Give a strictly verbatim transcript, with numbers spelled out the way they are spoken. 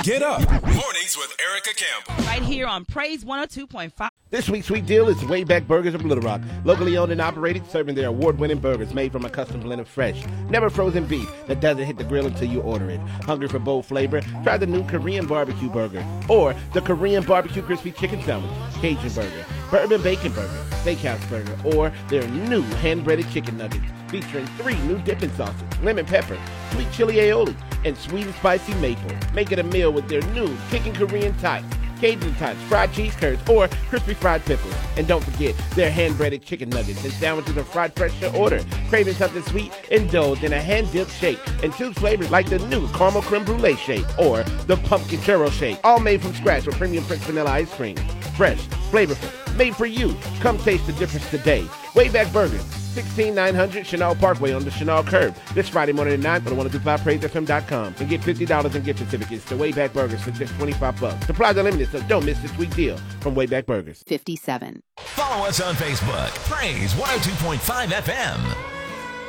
Get up. Mornings with Erica Campbell. Right here on Praise one oh two point five. This week's sweet deal is Wayback Burgers of Little Rock. Locally owned and operated, serving their award-winning burgers made from a custom blend of fresh, never frozen beef that doesn't hit the grill until you order it. Hungry for bold flavor? Try the new Korean barbecue burger or the Korean barbecue crispy chicken sandwich, Cajun burger, bourbon bacon burger, steakhouse burger, or their new hand-breaded chicken nuggets featuring three new dipping sauces, lemon pepper, sweet chili aioli, and sweet and spicy maple. Make it a meal with their new kicking Korean tots, Cajun tots, fried cheese curds, or crispy fried pickles. And don't forget their hand-breaded chicken nuggets and sandwiches are fried fresh to order. Craving something sweet? Indulge in a hand-dipped shake and choose flavors like the new caramel creme brulee shake or the pumpkin churro shake. All made from scratch with premium French vanilla ice cream. Fresh, flavorful, made for you. Come taste the difference today. Wayback Burgers, sixteen nine hundred Chenal Parkway on the Chenal Curve. This Friday morning at nine on the one oh two five praise f m dot com. And get fifty dollars in gift certificates to Wayback Burgers for just twenty-five bucks. Supplies are limited, so don't miss this sweet deal from Wayback Burgers. fifty-seven. Follow us on Facebook. Praise one oh two point five F M.